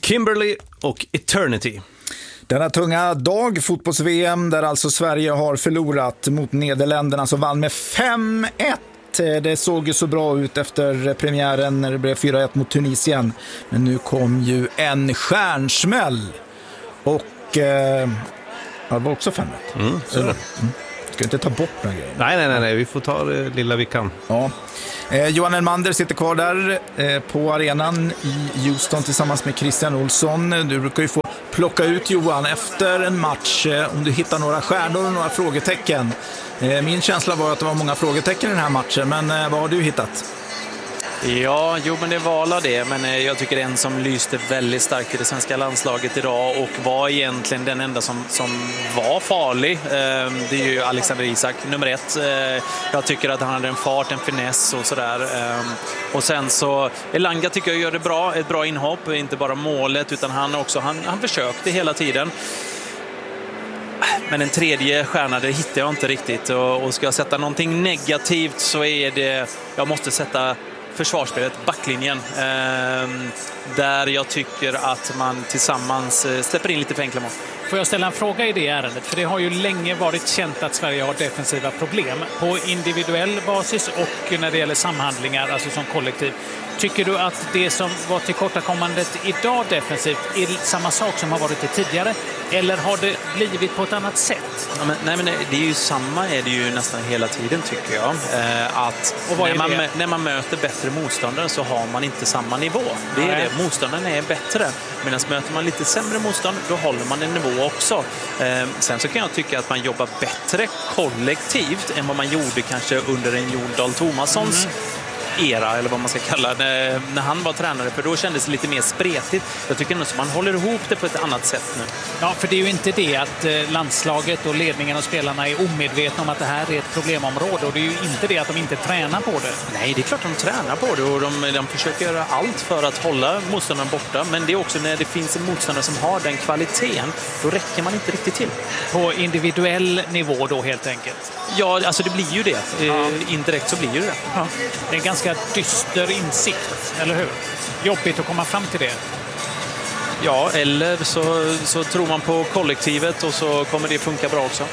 Kimberly och Eternity. Denna tunga dag, fotbolls-VM, där alltså Sverige har förlorat mot Nederländerna som vann med 5-1. Det såg ju så bra ut efter premiären när det blev 4-1 mot Tunisien. Men nu kom ju en stjärnsmäll. Och det var också 5-1. Ska inte ta bort några grejer. Nej, vi får ta det lilla vi kan. Ja. Johan Elmander sitter kvar där på arenan i Houston tillsammans med Christian Olsson. Du brukar ju få plocka ut Johan efter en match om du hittar några stjärnor och några frågetecken. Min känsla var att det var många frågetecken i den här matchen, men vad har du hittat? Ja, men det var det, men jag tycker en som lyste väldigt starkt i det svenska landslaget idag och var egentligen den enda som var farlig, det är ju Alexander Isak, nummer 1. Jag tycker att han hade en fart, en finess och sådär. Och sen så, Elanga tycker jag gör det bra, ett bra inhopp, inte bara målet utan han försökte hela tiden. Men en tredje stjärna, det hittar jag inte riktigt, och ska jag sätta någonting negativt så är det, jag måste sätta försvarsspelet, backlinjen, där jag tycker att man tillsammans släpper in lite för enkla mål. Får jag ställa en fråga i det ärendet? För det har ju länge varit känt att Sverige har defensiva problem på individuell basis och när det gäller samhandlingar, alltså som kollektiv. Tycker du att det som var tillkortakommandet idag defensivt är samma sak som har varit det tidigare? Eller har det blivit på ett annat sätt? Ja, men det är ju samma, är det ju nästan hela tiden tycker jag. Att när man möter bättre motståndare så har man inte samma nivå. Det är det. Motståndaren är bättre. Medan möter man lite sämre motstånd, då håller man en nivå också. Sen så kan jag tycka att man jobbar bättre kollektivt än vad man gjorde kanske under en Jon Dahl Tomassons era, eller vad man ska kalla det, när han var tränare, för då kändes det lite mer spretigt. Jag tycker nog att man håller ihop det på ett annat sätt nu. Ja, för det är ju inte det att landslaget och ledningen och spelarna är omedvetna om att det här är ett problemområde, och det är ju inte det att de inte tränar på det. Nej, det är klart de tränar på det och de försöker göra allt för att hålla motståndaren borta, men det är också när det finns en motståndare som har den kvaliteten, då räcker man inte riktigt till. På individuell nivå då helt enkelt? Ja, alltså det blir ju det. Indirekt så blir ju det. Ja. Det är en ganska dyster insikt, eller hur? Jobbigt att komma fram till det. Ja, eller så tror man på kollektivet och så kommer det funka bra också.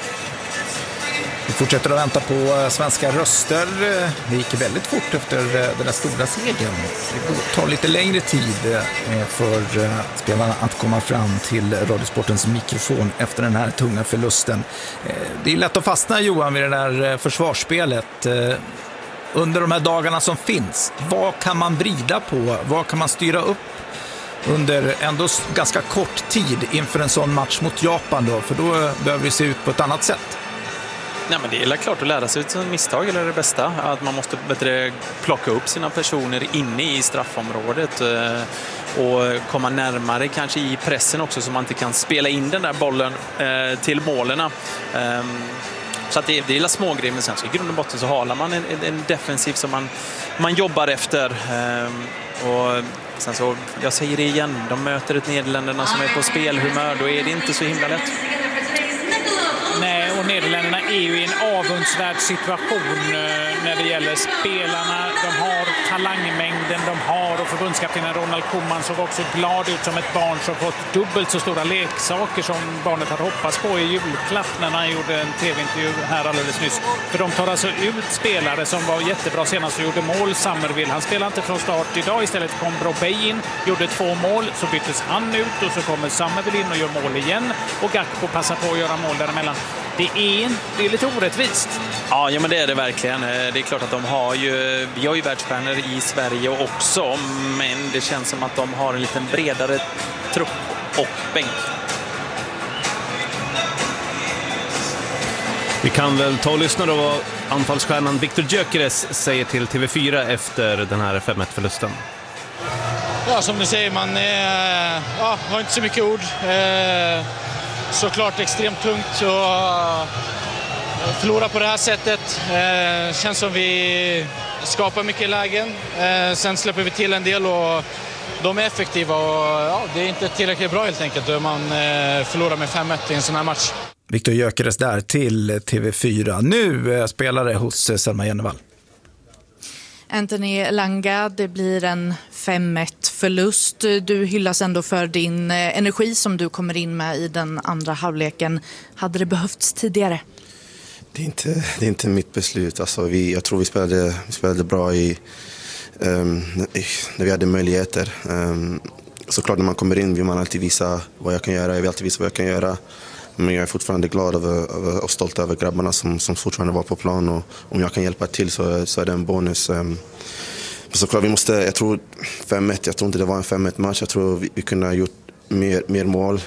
Vi fortsätter att vänta på svenska röster. Det gick väldigt fort efter den där stora segern. Det tar lite längre tid för spelarna att komma fram till Radiosportens mikrofon efter den här tunga förlusten. Det är lätt att fastna, Johan, vid det där försvarsspelet. Under de här dagarna som finns, vad kan man vrida på? Vad kan man styra upp under ändå ganska kort tid inför en sån match mot Japan då? För då behöver det se ut på ett annat sätt. Nej, men det är klart att lära sig ett misstag, eller det bästa. Att man måste bättre plocka upp sina personer inne i straffområdet och komma närmare kanske i pressen också, så man inte kan spela in den där bollen till målen. Så att det är smågrejer, men sen så i grund och botten så har man en defensiv som man jobbar efter. Och sen så, jag säger det igen, de möter ett Nederländerna som är på spelhumör, då är det inte så himla lätt. Nej, och Nederländerna är ju i en avundsvärd situation när det gäller spelarna. De har talangmängden de har, och förbundskaptenen Ronald Koeman såg också glad ut som ett barn som fått dubbelt så stora leksaker som barnet hade hoppats på i julklapp när han gjorde en tv-intervju här alldeles nyss. För de tar alltså ut spelare som var jättebra senast och gjorde mål. Summerville, han spelar inte från start idag. Istället kom Brobbey in, gjorde 2 mål, så byttes han ut och så kommer Summerville in och gör mål igen. Och Gakpo passar på att göra mål däremellan. Det är lite orättvist. Ja, men det är det verkligen. Det är klart att vi har ju världsstjärnor i Sverige också, men det känns som att de har en lite bredare trupp och bänk. Vi kan väl ta och lyssna då vad anfallsstjärnan Viktor Gyökeres säger till TV4 efter den här 5-1-förlusten. Ja, som ni säger, man har inte så mycket ord. Såklart extremt tungt att förlora på det här sättet. Känns som vi skapar mycket lägen. Sen släpper vi till en del och de är effektiva. Och, det är inte tillräckligt bra helt enkelt då man förlorar med 5-1 i en sån här match. Viktor Gyökeres där till TV4. Nu spelare hos Selma Jennevall. Anthony Elanga, det blir en 5-1-förlust. Du hyllas ändå för din energi som du kommer in med i den andra halvleken. Hade det behövts tidigare? Det är inte mitt beslut. Alltså jag tror vi spelade bra när vi hade möjligheter. Såklart när man kommer in vill man alltid visa vad jag kan göra. Jag vill alltid visa vad jag kan göra. Men jag är fortfarande glad och stolt över grabbarna som fortfarande var på plan. Och om jag kan hjälpa till så är det en bonus. Såklart jag tror 5-1, jag tror inte det var en 5-1 match. Jag tror vi kunde ha gjort mer mål.